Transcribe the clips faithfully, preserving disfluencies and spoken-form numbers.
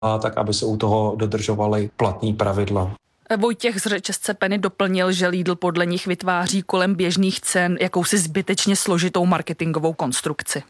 tak aby se u toho dodržovaly platný pravidla. Vojtěch z řetězce Penny doplnil, že Lidl podle nich vytváří kolem běžných cen jakousi zbytečně složitou marketingovou konstrukci.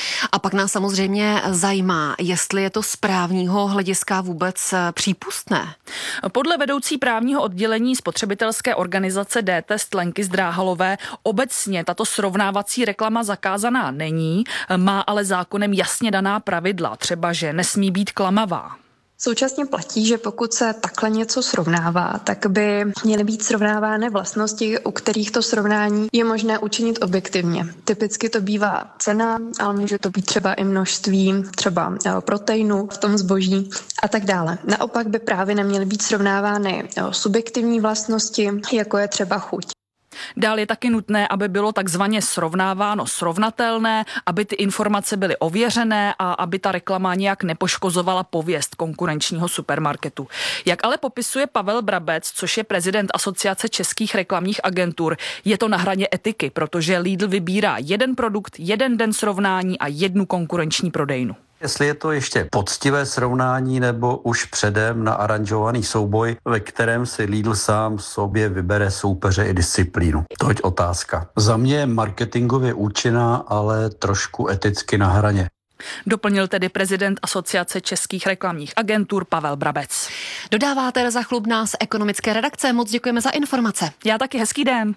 A pak nás samozřejmě zajímá, jestli je to z právního hlediska vůbec přípustné. Podle vedoucí právního oddělení spotřebitelské organizace D-Test Lenky Zdráhalové obecně tato srovnávací reklama zakázaná není, má ale zákonem jasně daná pravidla, třeba že nesmí být klamavá. Současně platí, že pokud se takhle něco srovnává, tak by měly být srovnávány vlastnosti, u kterých to srovnání je možné učinit objektivně. Typicky to bývá cena, ale může to být třeba i množství třeba proteinu v tom zboží a tak dále. Naopak by právě neměly být srovnávány subjektivní vlastnosti, jako je třeba chuť. Dál je taky nutné, aby bylo takzvaně srovnáváno srovnatelné, aby ty informace byly ověřené a aby ta reklama nějak nepoškozovala pověst konkurenčního supermarketu. Jak ale popisuje Pavel Brabec, což je prezident Asociace českých reklamních agentur, je to na hraně etiky, protože Lidl vybírá jeden produkt, jeden den srovnání a jednu konkurenční prodejnu. Jestli je to ještě poctivé srovnání nebo už předem naaranžovaný souboj, ve kterém si Lidl sám sobě vybere soupeře i disciplínu. Toť otázka. Za mě je marketingově účinná, ale trošku eticky na hraně. Doplnil tedy prezident Asociace českých reklamních agentur Pavel Brabec. Dodává Tereza Chlubná z ekonomické redakce. Moc děkujeme za informace. Já taky, hezký den.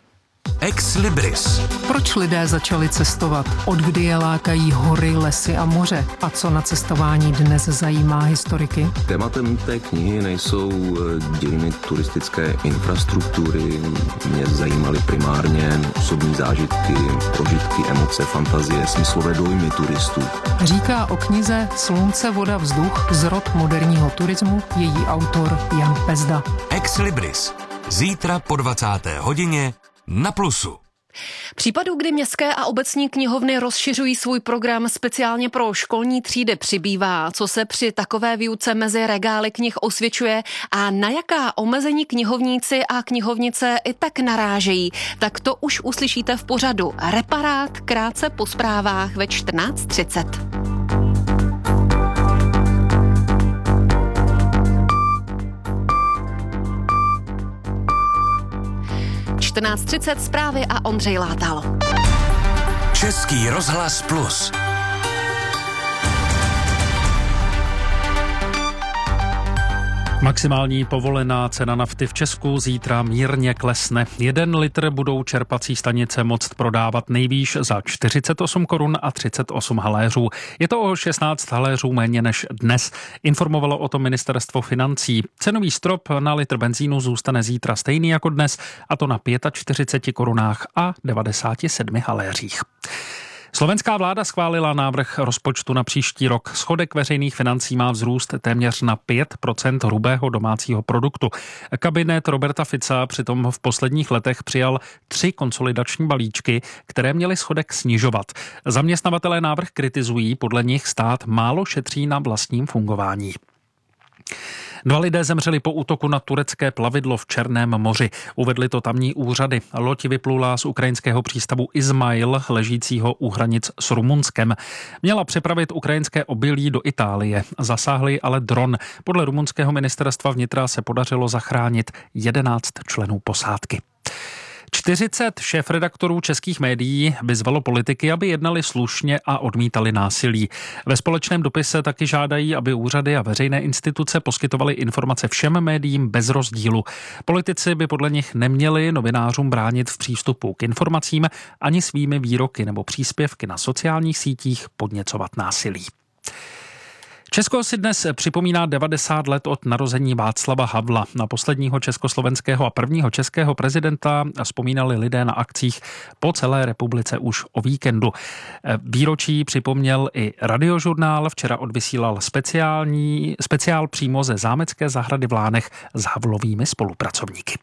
Ex Libris. Proč lidé začali cestovat? Odkdy je lákají hory, lesy a moře? A co na cestování dnes zajímá historiky? Tématem té knihy nejsou dějiny turistické infrastruktury. Mě zajímaly primárně osobní zážitky, prožitky, emoce, fantazie, smyslové dojmy turistů. Říká o knize Slunce, voda, vzduch, zrod moderního turismu její autor Jan Pezda. Ex Libris. Zítra po dvacáté hodině na Plusu. Případů, kdy městské a obecní knihovny rozšiřují svůj program speciálně pro školní třídy, přibývá. Co se při takové výuce mezi regály knih osvědčuje a na jaká omezení knihovníci a knihovnice i tak narážejí, tak to už uslyšíte v pořadu Reparát krátce po zprávách ve čtrnáct třicet. čtrnáct třicet zprávy a Ondřej Látal. Český rozhlas Plus. Maximální povolená cena nafty v Česku zítra mírně klesne. Jeden litr budou čerpací stanice moct prodávat nejvýš za čtyřicet osm korun a třicet osm haléřů. Je to o šestnáct haléřů méně než dnes. Informovalo o tom ministerstvo financí. Cenový strop na litr benzínu zůstane zítra stejný jako dnes, a to na čtyřicet pět korunách a devadesát sedm haléřích. Slovenská vláda schválila návrh rozpočtu na příští rok. Schodek veřejných financí má vzrůst téměř na pět procent hrubého domácího produktu. Kabinet Roberta Fica přitom v posledních letech přijal tři konsolidační balíčky, které měly schodek snižovat. Zaměstnavatelé návrh kritizují, podle nich stát málo šetří na vlastním fungování. Dva lidé zemřeli po útoku na turecké plavidlo v Černém moři. Uvedli to tamní úřady. Loď vyplula z ukrajinského přístavu Izmail, ležícího u hranic s Rumunskem. Měla přepravit ukrajinské obilí do Itálie. Zasáhli ale dron. Podle rumunského ministerstva vnitra se podařilo zachránit jedenáct členů posádky. čtyřicet šéfredaktorů českých médií vyzvalo politiky, aby jednali slušně a odmítali násilí. Ve společném dopise taky žádají, aby úřady a veřejné instituce poskytovaly informace všem médiím bez rozdílu. Politici by podle nich neměli novinářům bránit v přístupu k informacím ani svými výroky nebo příspěvky na sociálních sítích podněcovat násilí. Česko si dnes připomíná devadesát let od narození Václava Havla. Na posledního československého a prvního českého prezidenta vzpomínali lidé na akcích po celé republice už o víkendu. Výročí připomněl i Radiožurnál, včera odvysílal speciální, speciál přímo ze zámecké zahrady v Lánech s Havlovými spolupracovníky.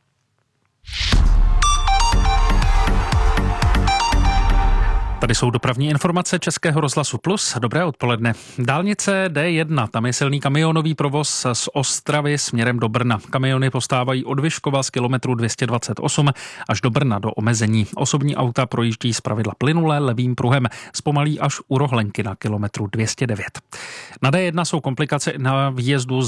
Tady jsou dopravní informace Českého rozhlasu Plus. Dobré odpoledne. Dálnice D jedna, tam je silný kamionový provoz z Ostravy směrem do Brna. Kamiony postávají od Vyškova z kilometru dvě stě dvacet osm až do Brna do omezení. Osobní auta projíždí zpravidla plynule levým pruhem, zpomalí až u Rohlenky na kilometru dvě stě devět. Na D jedna jsou komplikace na výjezdu